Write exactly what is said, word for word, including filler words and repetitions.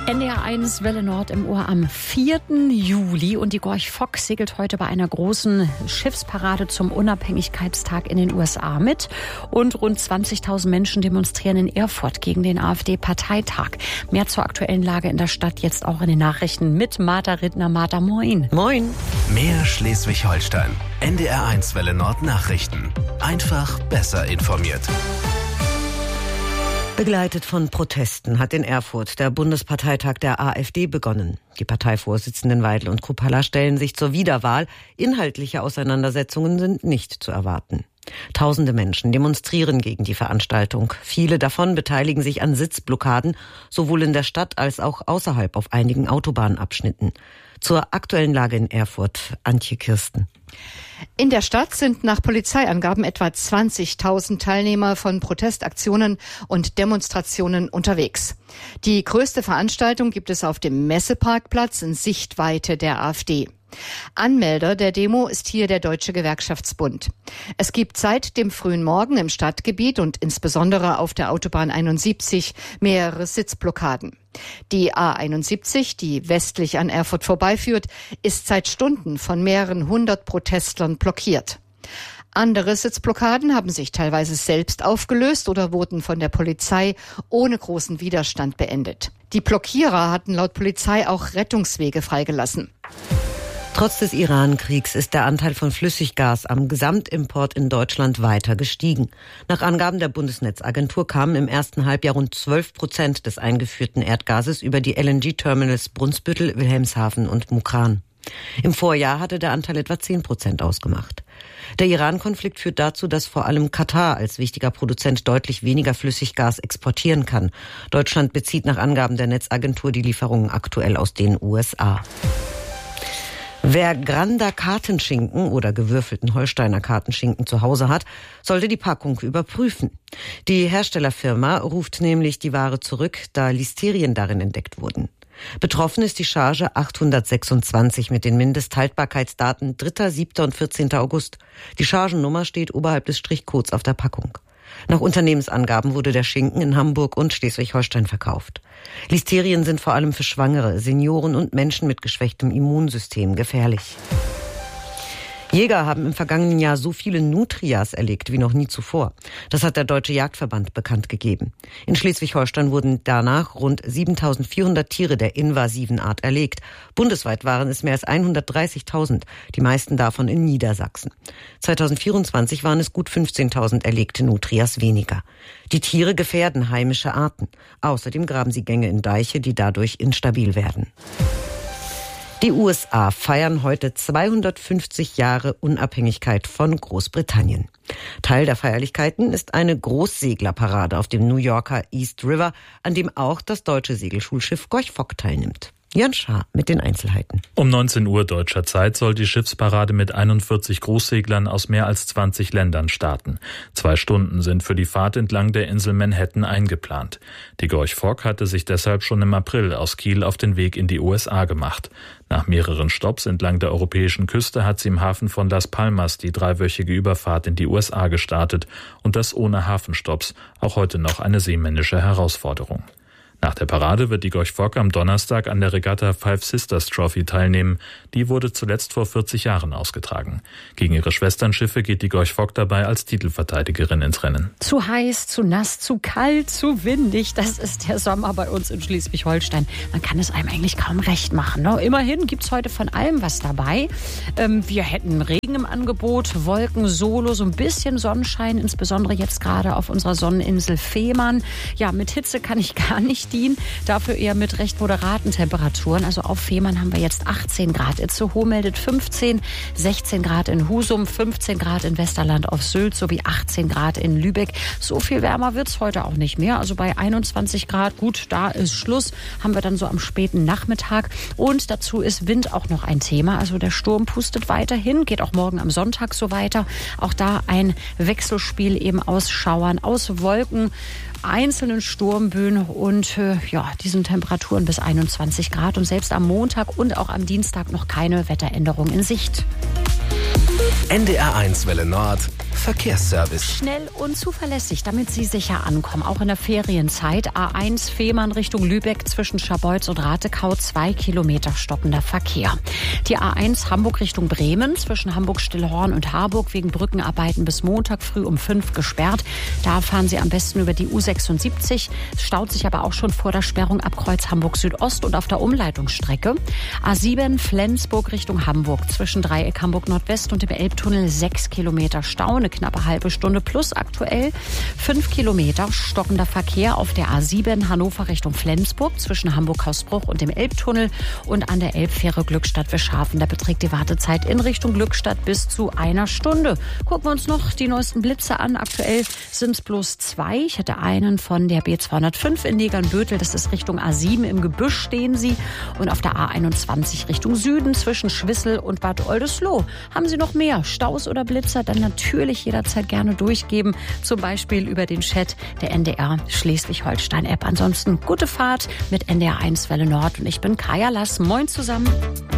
N D R eins Welle Nord im Ohr am vierten Juli und die Gorch Fock segelt heute bei einer großen Schiffsparade zum Unabhängigkeitstag in den U S A mit und rund zwanzigtausend Menschen demonstrieren in Erfurt gegen den AfD-Parteitag. Mehr zur aktuellen Lage in der Stadt jetzt auch in den Nachrichten mit Martha Rittner. Martha, moin. Moin. Mehr Schleswig-Holstein. N D R eins Welle Nord Nachrichten. Einfach besser informiert. Begleitet von Protesten hat in Erfurt der Bundesparteitag der AfD begonnen. Die Parteivorsitzenden Weidel und Kruppalla stellen sich zur Wiederwahl. Inhaltliche Auseinandersetzungen sind nicht zu erwarten. Tausende Menschen demonstrieren gegen die Veranstaltung. Viele davon beteiligen sich an Sitzblockaden, sowohl in der Stadt als auch außerhalb auf einigen Autobahnabschnitten. Zur aktuellen Lage in Erfurt, Antje Kirsten. In der Stadt sind nach Polizeiangaben etwa zwanzigtausend Teilnehmer von Protestaktionen und Demonstrationen unterwegs. Die größte Veranstaltung gibt es auf dem Messeparkplatz in Sichtweite der AfD. Anmelder der Demo ist hier der Deutsche Gewerkschaftsbund. Es gibt seit dem frühen Morgen im Stadtgebiet und insbesondere auf der Autobahn einundsiebzig mehrere Sitzblockaden. Die A einundsiebzig, die westlich an Erfurt vorbeiführt, ist seit Stunden von mehreren hundert Protestlern blockiert. Andere Sitzblockaden haben sich teilweise selbst aufgelöst oder wurden von der Polizei ohne großen Widerstand beendet. Die Blockierer hatten laut Polizei auch Rettungswege freigelassen. Trotz des Iran-Kriegs ist der Anteil von Flüssiggas am Gesamtimport in Deutschland weiter gestiegen. Nach Angaben der Bundesnetzagentur kamen im ersten Halbjahr rund zwölf Prozent des eingeführten Erdgases über die L N G-Terminals Brunsbüttel, Wilhelmshaven und Mukran. Im Vorjahr hatte der Anteil etwa zehn Prozent ausgemacht. Der Iran-Konflikt führt dazu, dass vor allem Katar als wichtiger Produzent deutlich weniger Flüssiggas exportieren kann. Deutschland bezieht nach Angaben der Netzagentur die Lieferungen aktuell aus den U S A. Wer Grander Kartenschinken oder gewürfelten Holsteiner Kartenschinken zu Hause hat, sollte die Packung überprüfen. Die Herstellerfirma ruft nämlich die Ware zurück, da Listerien darin entdeckt wurden. Betroffen ist die Charge achthundertsechsundzwanzig mit den Mindesthaltbarkeitsdaten dritter, siebter und vierzehnter August. Die Chargennummer steht oberhalb des Strichcodes auf der Packung. Nach Unternehmensangaben wurde der Schinken in Hamburg und Schleswig-Holstein verkauft. Listerien sind vor allem für Schwangere, Senioren und Menschen mit geschwächtem Immunsystem gefährlich. Jäger haben im vergangenen Jahr so viele Nutrias erlegt wie noch nie zuvor. Das hat der Deutsche Jagdverband bekannt gegeben. In Schleswig-Holstein wurden danach rund siebentausendvierhundert Tiere der invasiven Art erlegt. Bundesweit waren es mehr als hundertdreißigtausend, die meisten davon in Niedersachsen. zweitausendvierundzwanzig waren es gut fünfzehntausend erlegte Nutrias weniger. Die Tiere gefährden heimische Arten. Außerdem graben sie Gänge in Deiche, die dadurch instabil werden. Die U S A feiern heute zweihundertfünfzig Jahre Unabhängigkeit von Großbritannien. Teil der Feierlichkeiten ist eine Großseglerparade auf dem New Yorker East River, an dem auch das deutsche Segelschulschiff Gorch Fock teilnimmt. Jan Schaar mit den Einzelheiten. Um neunzehn Uhr deutscher Zeit soll die Schiffsparade mit einundvierzig Großseglern aus mehr als zwanzig Ländern starten. Zwei Stunden sind für die Fahrt entlang der Insel Manhattan eingeplant. Die Gorch Fock hatte sich deshalb schon im April aus Kiel auf den Weg in die U S A gemacht. Nach mehreren Stopps entlang der europäischen Küste hat sie im Hafen von Las Palmas die dreiwöchige Überfahrt in die U S A gestartet und das ohne Hafenstopps, auch heute noch eine seemännische Herausforderung. Nach der Parade wird die Gorch Fock am Donnerstag an der Regatta Five Sisters Trophy teilnehmen. Die wurde zuletzt vor vierzig Jahren ausgetragen. Gegen ihre Schwesternschiffe geht die Gorch Fock dabei als Titelverteidigerin ins Rennen. Zu heiß, zu nass, zu kalt, zu windig. Das ist der Sommer bei uns in Schleswig-Holstein. Man kann es einem eigentlich kaum recht machen. Ne? Immerhin gibt es heute von allem was dabei. Ähm, wir hätten Regen im Angebot, Wolken, Solo, so ein bisschen Sonnenschein, insbesondere jetzt gerade auf unserer Sonneninsel Fehmarn. Ja, mit Hitze kann ich gar nicht dienen, dafür eher mit recht moderaten Temperaturen. Also auf Fehmarn haben wir jetzt achtzehn Grad. Itzehoe meldet fünfzehn, sechzehn Grad in Husum, fünfzehn Grad in Westerland auf Sylt sowie achtzehn Grad in Lübeck. So viel wärmer wird's heute auch nicht mehr. Also bei einundzwanzig Grad, gut, da ist Schluss, haben wir dann so am späten Nachmittag. Und dazu ist Wind auch noch ein Thema. Also der Sturm pustet weiterhin, geht auch morgen am Sonntag so weiter. Auch da ein Wechselspiel eben aus Schauern, aus Wolken, einzelnen Sturmböen und äh, ja, diesen Temperaturen bis einundzwanzig Grad und selbst am Montag und auch am Dienstag noch keine Wetteränderung in Sicht. N D R eins Welle Nord Verkehrsservice. Schnell und zuverlässig, damit Sie sicher ankommen, auch in der Ferienzeit. A eins Fehmarn Richtung Lübeck zwischen Scharbeutz und Ratekau, zwei Kilometer stockender Verkehr. Die A eins Hamburg Richtung Bremen zwischen Hamburg-Stillhorn und Harburg wegen Brückenarbeiten bis Montag früh um fünf gesperrt. Da fahren Sie am besten über die U sechsundsiebzig. Es staut sich aber auch schon vor der Sperrung ab Kreuz Hamburg Südost und auf der Umleitungsstrecke. A sieben Flensburg Richtung Hamburg zwischen Dreieck Hamburg Nordwest und dem Elbtunnel sechs Kilometer Stau, eine knappe halbe Stunde plus aktuell fünf Kilometer stockender Verkehr auf der A sieben Hannover Richtung Flensburg zwischen Hamburg-Hausbruch und dem Elbtunnel und an der Elbfähre Glückstadt-Wischhafen. Da beträgt die Wartezeit in Richtung Glückstadt bis zu einer Stunde. Gucken wir uns noch die neuesten Blitze an. Aktuell sind es bloß zwei. Ich hatte einen von der B zweihundertfünf in Negernbötel. Das ist Richtung A sieben. Im Gebüsch stehen sie. Und auf der A einundzwanzig Richtung Süden zwischen Schwissel und Bad Oldesloe. Haben Sie noch mehr Staus oder Blitzer? Dann natürlich jederzeit gerne durchgeben. Zum Beispiel über den Chat der N D R Schleswig-Holstein-App. Ansonsten gute Fahrt mit N D R eins Welle Nord. Und ich bin Kaya Lass. Moin zusammen.